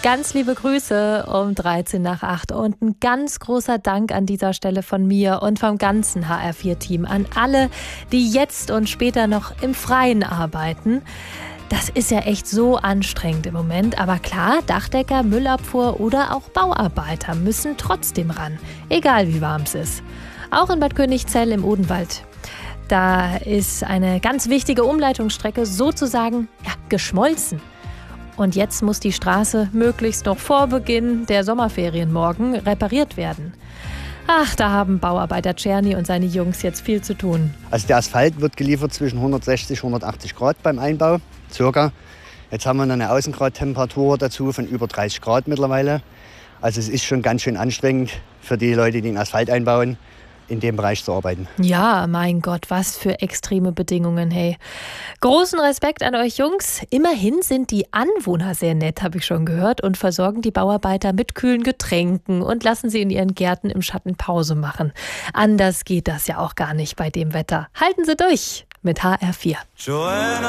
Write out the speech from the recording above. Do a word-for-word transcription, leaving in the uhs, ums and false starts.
ganz liebe Grüße um dreizehn nach acht und ein ganz großer Dank an dieser Stelle von mir und vom ganzen H R vier Team an alle, die jetzt und später noch im Freien arbeiten. Das ist ja echt so anstrengend im Moment, aber klar, Dachdecker, Müllabfuhr oder auch Bauarbeiter müssen trotzdem ran, egal wie warm es ist. Auch in Bad Königzell im Odenwald. Da ist eine ganz wichtige Umleitungsstrecke sozusagen ja, geschmolzen. Und jetzt muss die Straße möglichst noch vor Beginn der Sommerferien morgen repariert werden. Ach, da haben Bauarbeiter Czerny und seine Jungs jetzt viel zu tun. Also der Asphalt wird geliefert zwischen hundertsechzig und hundertachtzig Grad beim Einbau, circa. Jetzt haben wir noch eine Außengradtemperatur dazu von über dreißig Grad mittlerweile. Also es ist schon ganz schön anstrengend für die Leute, die den Asphalt einbauen, in dem Bereich zu arbeiten. Ja, mein Gott, was für extreme Bedingungen, hey. Großen Respekt an euch Jungs. Immerhin sind die Anwohner sehr nett, habe ich schon gehört, und versorgen die Bauarbeiter mit kühlen Getränken und lassen sie in ihren Gärten im Schatten Pause machen. Anders geht das ja auch gar nicht bei dem Wetter. Halten Sie durch mit H R vier. Joanna.